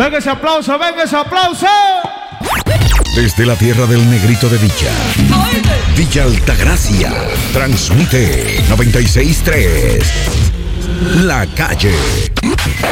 Venga ese aplauso, venga ese aplauso. Desde la tierra del negrito de Villa, Villa Altagracia, transmite 96.3. La Calle.